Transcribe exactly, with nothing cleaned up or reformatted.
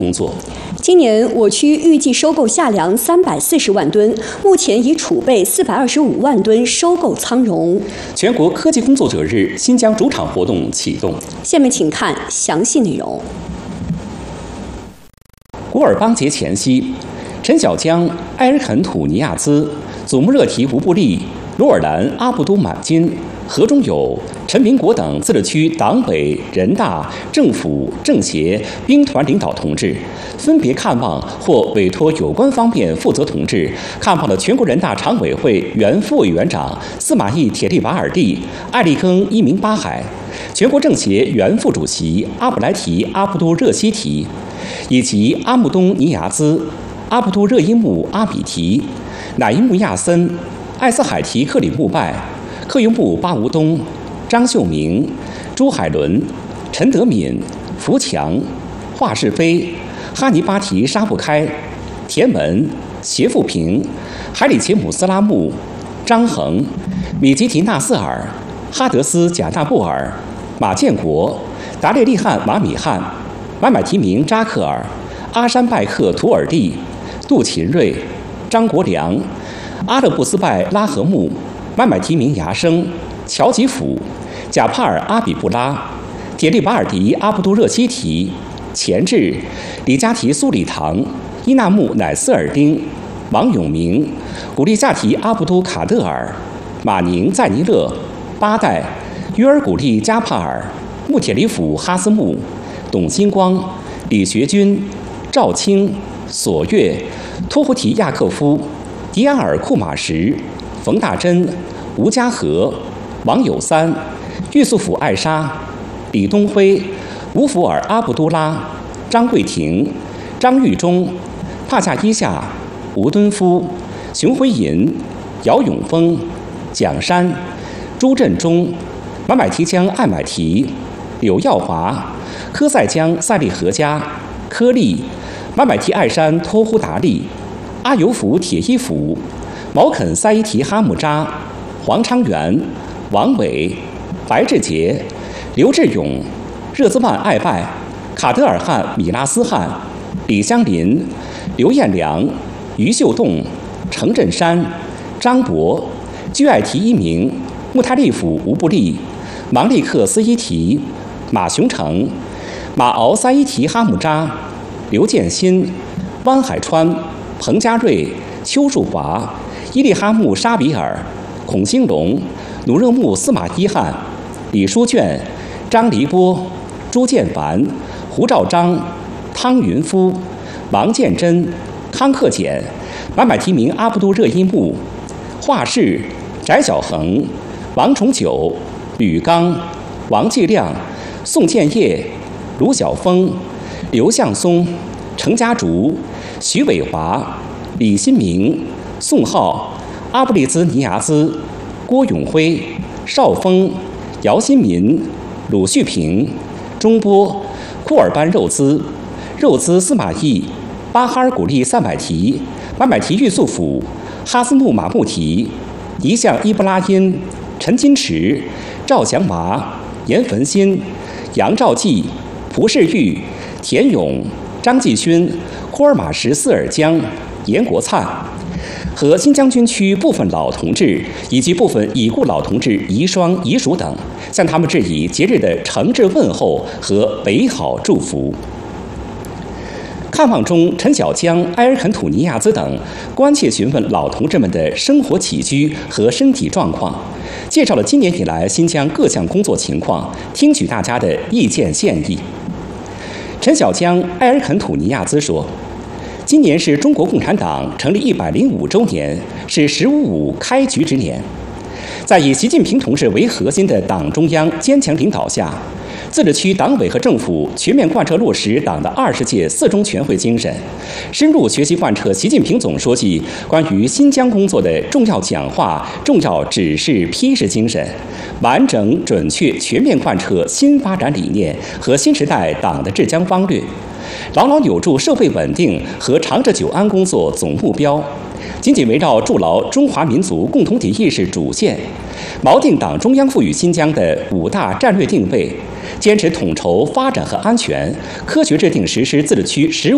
工作。 今年我区预计收购夏粮三百四十万吨，目前已储备四百二十五万吨收购仓容。 全国科技工作者日新疆主场活动启动。 下面请看详细内容。 古尔邦节前夕，陈小江、埃尔肯土尼亚兹、祖穆热提吴布利、罗尔兰阿布都满金、何中友、陈明国等自治区党委、人大、政府、政协、兵团领导同志，分别看望或委托有关方面负责同志看望了全国人大常委会原副委员长司马懿铁力瓦尔蒂、艾利庚伊明巴海，全国政协原副主席阿布莱提阿布都热西提，以及阿木东尼亚兹、阿布都热伊木阿比提、乃伊木亚森、艾斯海提克里木拜、克雍布巴吴东、张秀明、朱海伦、陈德敏、福强、华世飞、哈尼巴提沙布开、田文、谢富平、海里切姆斯拉木、张恒、米吉提纳斯尔、哈德斯贾纳布尔、马建国、达列利汗马米汗、买买提名扎克尔、阿山拜克图尔蒂、杜勤瑞、张国良、阿勒布斯拜拉和木、买买提名牙生、乔吉甫、贾帕尔阿比布拉、铁力瓦尔迪阿布都热西提、钱志、里加提苏里唐、伊纳木乃斯尔丁、王永明、古力夏提阿布都卡德尔、马宁赞尼勒、巴代、约尔古力加帕尔、穆铁里甫哈斯木、董金光、李学军、赵青、索月、托胡提亚克夫、迪安尔库马什、冯大珍、吴家和、王友三、玉素甫艾莎、李东辉、乌福尔阿卜杜拉、张桂婷、张玉忠、帕夏伊夏、吴敦夫、熊辉银、姚永峰、蒋山、朱振中、买买提江艾买提、柳耀华、科塞江塞利何家、柯利、买买提艾山托呼达利、阿尤甫铁伊甫、毛肯塞伊提哈木扎、黄昌元、王伟、白志杰、刘志勇、热兹万艾拜、卡德尔汗米拉斯汗、李香林、刘彦良、于秀栋、程振山、张博、居爱提一名、穆泰利甫吴布利、芒利克斯伊提、马雄成、马敖塞伊提哈木扎、刘建新、汪海川、彭家瑞、邱树华、伊利哈木沙比尔、孔兴龙、努热木司马伊汗、李书卷、张黎波、朱建凡、胡兆章、汤云夫、王建真、康克俭、买买提名阿布都热伊木、华氏、翟小恒、王崇九、吕刚、王继亮、宋建业、卢晓峰、刘向松、程家竹、徐伟华、李新明、宋浩、阿布利兹尼亚兹、郭永辉、邵峰、姚新民、鲁旭平、中波、库尔班肉孜、肉孜司马懿、巴哈尔古力赛买提、买买提玉素甫、哈斯木马穆提、一向伊布拉因、陈金池、赵祥娃、严汾新、杨兆济、蒲世玉、田勇、张继勋、库尔马什斯尔江、严国灿，和新疆军区部分老同志以及部分已故老同志遗孀遗属等，向他们致以节日的诚挚问候和美好祝福。看望中，陈小江、埃尔肯土尼亚兹等关切询问老同志们的生活起居和身体状况，介绍了今年以来新疆各项工作情况，听取大家的意见建议。陈小江、埃尔肯土尼亚兹说，今年是中国共产党成立一百零五周年，是“十五五”开局之年。在以习近平同志为核心的党中央坚强领导下，自治区党委和政府全面贯彻落实党的二十届四中全会精神，深入学习贯彻习近平总书记关于新疆工作的重要讲话、重要指示批示精神，完整、准确、全面贯彻新发展理念和新时代党的治疆方略，牢牢扭住社会稳定和长治久安工作总目标，紧紧围绕筑牢中华民族共同体意识主线，锚定党中央赋予新疆的五大战略定位，坚持统筹发展和安全，科学制定实施自治区“十五